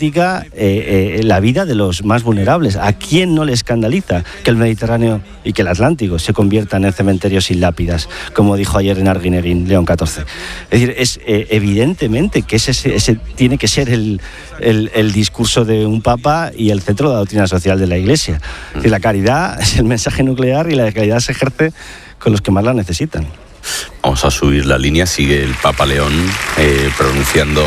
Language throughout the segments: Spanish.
práctica la vida de los más vulnerables. ¿A quién no le escandaliza que el Mediterráneo y que el Atlántico se conviertan en cementerios sin lápidas, como dijo ayer en Arguineguín, León XIV? Es decir, es evidentemente que ese tiene que ser el discurso de un papa y el centro de la doctrina social de la Iglesia. Es decir, la caridad es el mensaje nuclear y la caridad se ejerce con los que más la necesitan. Vamos a subir la línea, sigue el Papa León pronunciando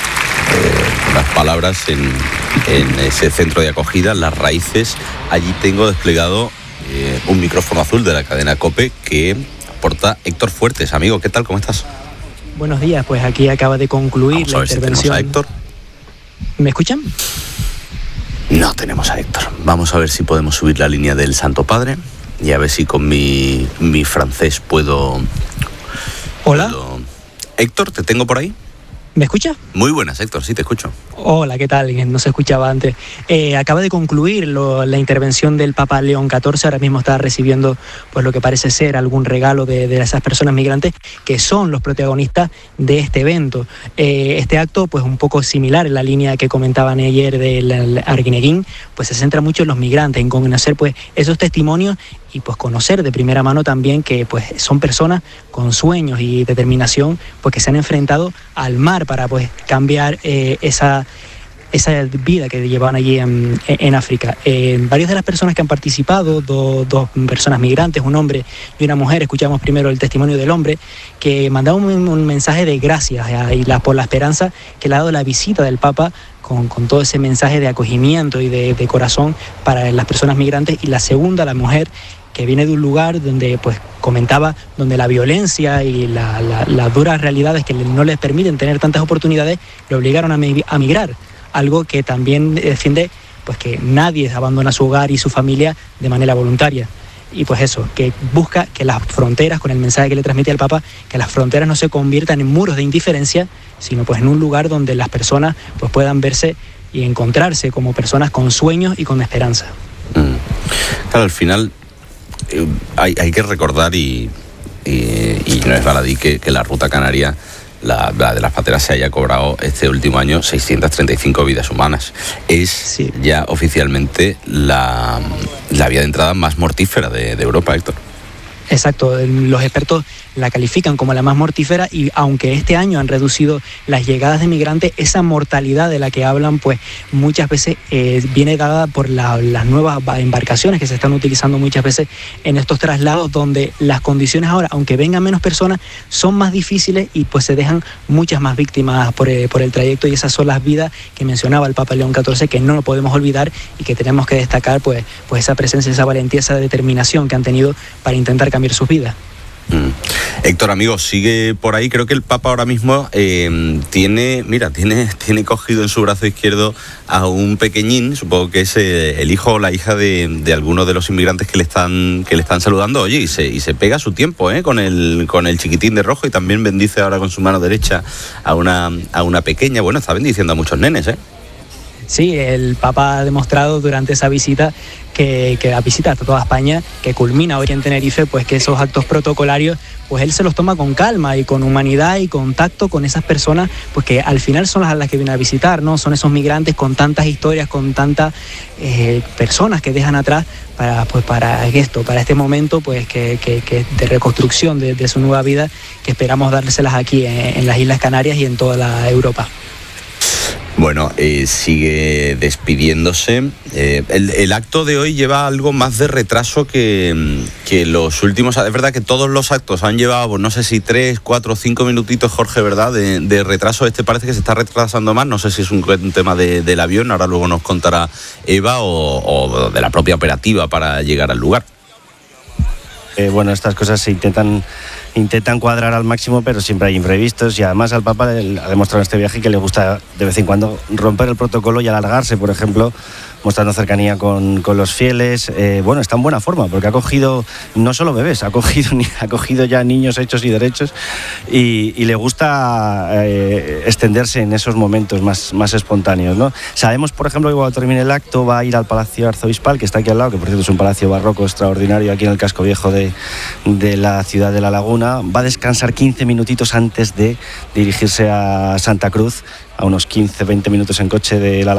unas palabras en ese centro de acogida, Las Raíces. Allí tengo desplegado un micrófono azul de la cadena COPE que porta Héctor Fuertes. Amigo, ¿qué tal? ¿Cómo estás? Buenos días, pues aquí acaba de concluir la intervención. Si tenemos a Héctor. ¿Me escuchan? No tenemos a Héctor. Vamos a ver si podemos subir la línea del Santo Padre y a ver si con mi francés puedo... Hola. Héctor, ¿te tengo por ahí? ¿Me escucha? Muy buenas, Héctor, sí te escucho. Hola, ¿qué tal? No se escuchaba antes. Acaba de concluir la intervención del Papa León XIV. Ahora mismo está recibiendo pues lo que parece ser algún regalo de esas personas migrantes que son los protagonistas de este evento. Este acto, pues un poco similar en la línea que comentaban ayer del Arguineguín, pues se centra mucho en los migrantes, en conocer pues esos testimonios y pues conocer de primera mano también que pues son personas con sueños y determinación pues que se han enfrentado al mar para pues cambiar esa vida que llevaban allí en África. Varias de las personas que han participado, dos personas migrantes, un hombre y una mujer, escuchamos primero el testimonio del hombre, que mandaba un mensaje de gracias por la esperanza que le ha dado la visita del Papa con todo ese mensaje de acogimiento y de corazón para las personas migrantes. Y la segunda, la mujer, que viene de un lugar donde pues comentaba donde la violencia y las duras realidades que no les permiten tener tantas oportunidades le obligaron a migrar, algo que también defiende pues que nadie abandona su hogar y su familia de manera voluntaria. Y pues eso, que busca que las fronteras, con el mensaje que le transmite al Papa, que las fronteras no se conviertan en muros de indiferencia, sino pues en un lugar donde las personas pues puedan verse y encontrarse como personas con sueños y con esperanza. Claro, al final hay que recordar y no es baladí que la ruta canaria, la de las pateras, se haya cobrado este último año 635 vidas humanas. Es ya oficialmente la vía de entrada más mortífera de Europa, Héctor. Exacto, los expertos la califican como la más mortífera y aunque este año han reducido las llegadas de migrantes, esa mortalidad de la que hablan pues muchas veces viene dada por las nuevas embarcaciones que se están utilizando muchas veces en estos traslados, donde las condiciones ahora, aunque vengan menos personas, son más difíciles y pues se dejan muchas más víctimas por el trayecto, y esas son las vidas que mencionaba el Papa León XIV, que no lo podemos olvidar y que tenemos que destacar pues esa presencia, esa valentía, esa determinación que han tenido para intentar cambiar sus vidas. Héctor, amigo, sigue por ahí. Creo que el Papa ahora mismo tiene cogido en su brazo izquierdo a un pequeñín, supongo que es el hijo o la hija de alguno de los inmigrantes que le están saludando. Oye, y se pega su tiempo con el chiquitín de rojo, y también bendice ahora con su mano derecha a una pequeña. Bueno, está bendiciendo a muchos nenes, Sí, el Papa ha demostrado durante esa visita que la visita a toda España, que culmina hoy en Tenerife, pues que esos actos protocolarios, pues él se los toma con calma y con humanidad y con tacto con esas personas, pues que al final son las que vienen a visitar, ¿no? Son esos migrantes con tantas historias, con tantas personas que dejan atrás para este momento, pues que de reconstrucción de su nueva vida, que esperamos dárselas aquí en las Islas Canarias y en toda la Europa. Bueno, sigue despidiéndose. El acto de hoy lleva algo más de retraso que los últimos. Es verdad que todos los actos han llevado, pues no sé si 3, 4, 5 minutitos, Jorge, ¿verdad?, de retraso. Este parece que se está retrasando más. No sé si es un tema del avión, ahora luego nos contará Eva, o de la propia operativa para llegar al lugar. Bueno, estas cosas se intentan cuadrar al máximo, pero siempre hay imprevistos, y además al Papa ha demostrado en este viaje que le gusta de vez en cuando romper el protocolo y alargarse, por ejemplo, mostrando cercanía con los fieles. Bueno, está en buena forma porque ha cogido no solo bebés, ha cogido ya niños hechos y derechos, y le gusta extenderse en esos momentos más espontáneos, ¿no? Sabemos, por ejemplo, que cuando termine el acto va a ir al Palacio Arzobispal, que está aquí al lado, que por cierto es un palacio barroco extraordinario aquí en el casco viejo de la ciudad de La Laguna. Va a descansar 15 minutitos antes de dirigirse a Santa Cruz, a unos 15-20 minutos en coche de La Laguna.